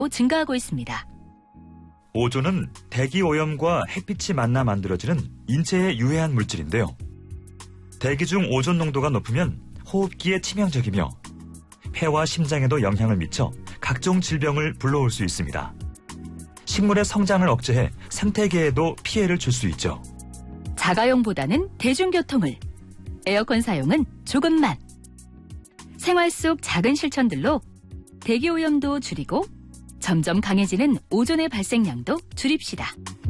증가하고 있습니다. 오존은 대기 오염과 햇빛이 만나 만들어지는 인체에 유해한 물질인데요. 대기 중 오존 농도가 높으면 호흡기에 치명적이며 폐와 심장에도 영향을 미쳐 각종 질병을 불러올 수 있습니다. 식물의 성장을 억제해 생태계에도 피해를 줄 수 있죠. 자가용보다는 대중교통을, 에어컨 사용은 조금만. 생활 속 작은 실천들로 대기오염도 줄이고 점점 강해지는 오존의 발생량도 줄입시다.